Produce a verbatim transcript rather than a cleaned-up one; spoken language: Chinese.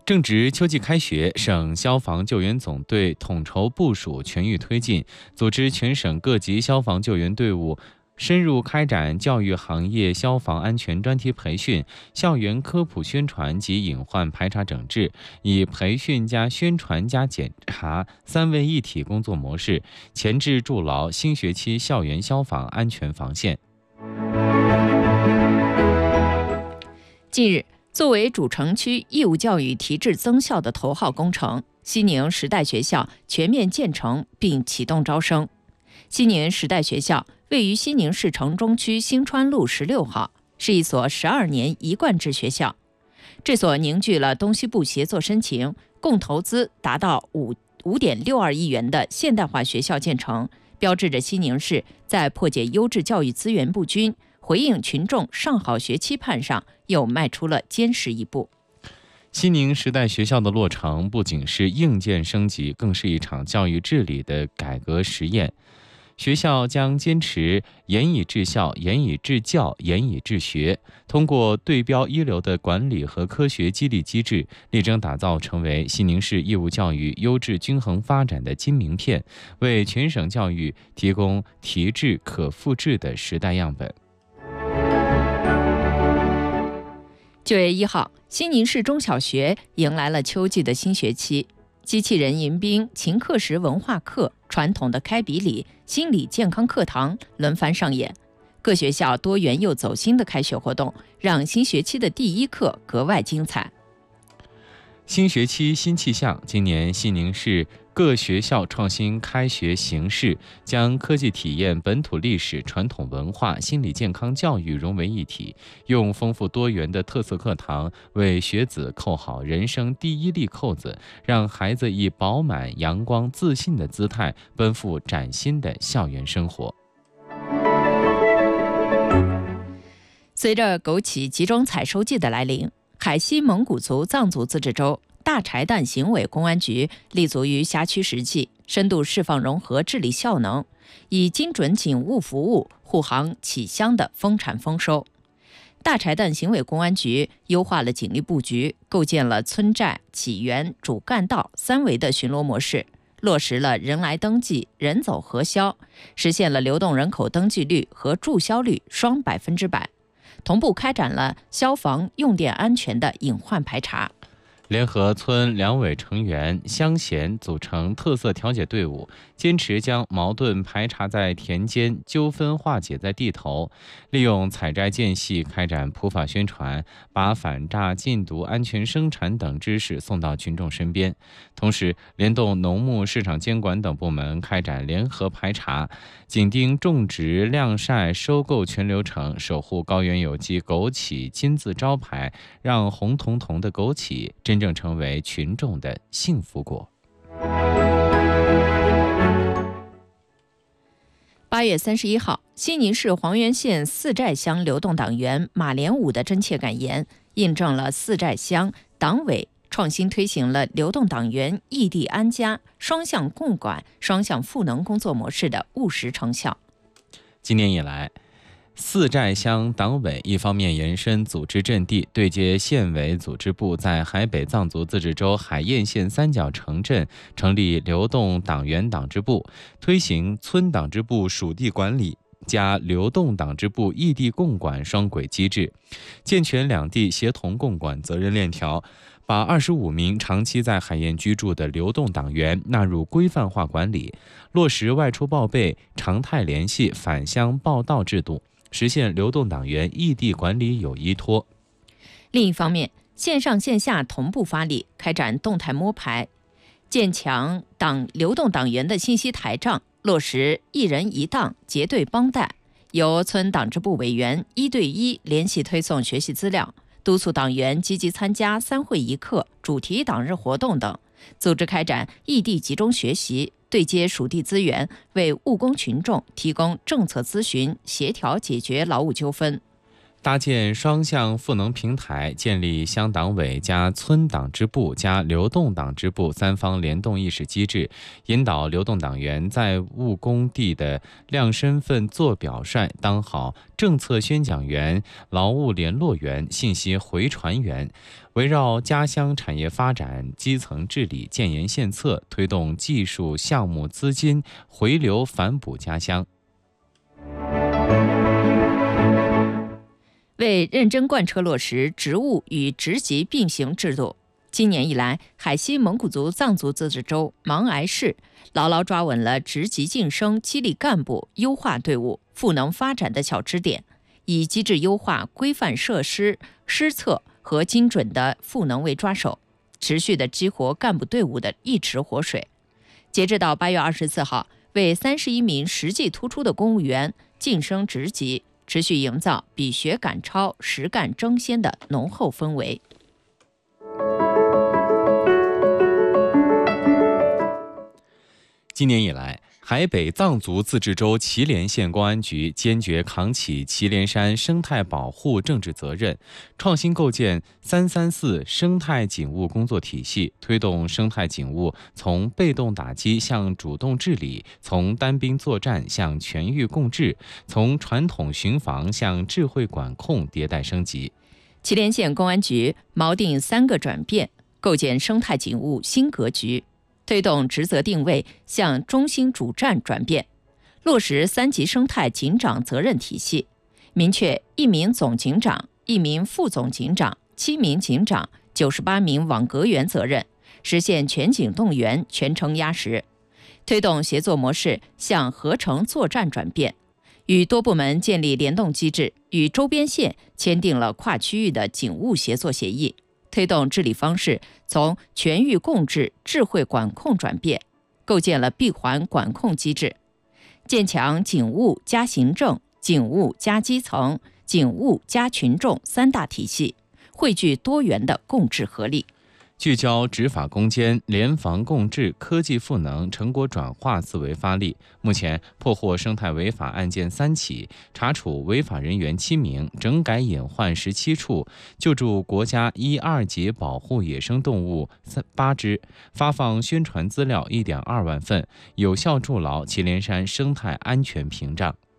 正值秋季开学，省消防救援总队统筹部署，全域推进，组织全省各级消防救援队伍深入开展教育行业消防安全专题培训、校园科普宣传及隐患排查整治，以培训加宣传加检查三位一体工作模式，前置筑牢新学期校园消防安全防线。 近日，作为主城区义务教育提质增效的头号工程，西宁时代学校全面建成并启动招生。西宁时代学校位于西宁市城中区兴川路十六号，是一所十二年一贯制学校。这所凝聚了东西部协作申请，共投资达到五五点六二亿元的现代化学校建成，标志着西宁市在破解优质教育资源不均、回应群众上好学期盼上又迈出了坚实一步。 西宁时代学校的落成不仅是硬件升级，更是一场教育治理的改革实验。学校将坚持严以治校、严以治教、严以治学，通过对标一流的管理和科学激励机制，力争打造成为西宁市义务教育优质均衡发展的金名片，为全省教育提供提质可复制的时代样本。 九月一号，西宁市中小学迎来了秋季的新学期。机器人迎宾、秦课时文化课、传统的开笔礼、心理健康课堂轮番上演，各学校多元又走心的开学活动，让新学期的第一课格外精彩。 新学期新气象，今年西宁市各学校创新开学形式，将科技体验、本土历史、传统文化、心理健康教育融为一体，用丰富多元的特色课堂为学子扣好人生第一粒扣子，让孩子以饱满、阳光、自信的姿态奔赴崭新的校园生活。 随着枸杞集中采收季的来临，海西蒙古族藏族自治州大柴旦行委公安局立足于辖区实际，深度释放融合治理效能，以精准警务服务护航杞乡的丰产丰收。大柴旦行委公安局优化了警力布局，构建了村寨、起源、主干道三维的巡逻模式，落实了人来登记、人走核销，实现了流动人口登记率和注销率双百分之百。同步开展了消防用电安全的隐患排查。 联合村两委成员乡贤组成特色调解队伍，坚持将矛盾排查在田间，纠纷化解在地头，利用采摘间隙开展普法宣传，把反诈、禁毒、安全生产等知识送到群众身边。同时，联动农牧市场监管等部门开展联合排查，紧盯种植、晾晒、收购全流程，守护高原有机枸杞金字招牌，让红彤彤的枸杞真正成为群众的幸福果。 八月三十一号，西宁市黄原县四寨乡流动党员马连武的真切感言，印证了四寨乡党委创新推行了流动党员异地安家、双向共管、双向赋能工作模式的务实成效。 今年以来，四寨乡党委一方面延伸组织阵地，对接县委组织部，在海北藏族自治州海晏县三角城镇成立流动党员党支部，推行村党支部属地管理加流动党支部异地共管双轨机制，健全两地协同共管责任链条，把二十五名长期在海晏居住的流动党员纳入规范化管理，落实外出报备、常态联系、返乡报到制度，实现流动党员异地管理有依托。 另一方面，线上线下同步发力，开展动态摸排，建强党流动党员的信息台账，落实一人一档结对帮带，由村党支部委员一对一联系推送学习资料，督促党员积极参加三会一课、主题党日活动等，组织开展异地集中学习，对接属地资源，为务工群众提供政策咨询，协调解决劳务纠纷。 搭建双向赋能平台，建立乡党委加村党支部加流动党支部三方联动议事机制，引导流动党员在务工地的亮身份、做表率，当好政策宣讲员、劳务联络员、信息回传员，围绕家乡产业发展、基层治理建言献策，推动技术项目资金回流反哺家乡。 为认真贯彻落实职务与职级并行制度，今年以来，海西蒙古族藏族自治州芒崖市牢牢抓稳了职级晋升、激励干部、优化队伍、赋能发展的小支点，以机制优化、规范设施、施策和精准的赋能为抓手，持续的激活干部队伍的一池活水。截至到八月二十四号，为三十一名实际突出的公务员晋升职级，持续营造比学赶超、实干争先的浓厚氛围。 今年以来，海北藏族自治州祁连县公安局坚决扛起祁连山生态保护政治责任，创新构建三三四生态警务工作体系，推动生态警务从被动打击向主动治理，从单兵作战向全域共治，从传统巡防向智慧管控迭代升级。 祁连县公安局锚定三个转变，构建生态警务新格局，推动职责定位向中心主战转变，落实三级生态警长责任体系，明确一名总警长、一名副总警长、七名警长、九十八名网格员责任，实现全警动员、全程压实。推动协作模式向合成作战转变，与多部门建立联动机制，与周边县签订了跨区域的警务协作协议。推动治理方式从全域共治、智慧管控转变，构建了闭环管控机制，建强警务加行政、警务加基层、警务加群众三大体系，汇聚多元的共治合力。 聚焦执法攻坚、联防共治、科技赋能、成果转化思维发力。目前破获生态违法案件三起，查处违法人员七名，整改隐患十七处，救助国家一二级保护野生动物八只，发放宣传资料一点二万份，有效筑牢祁连山生态安全屏障。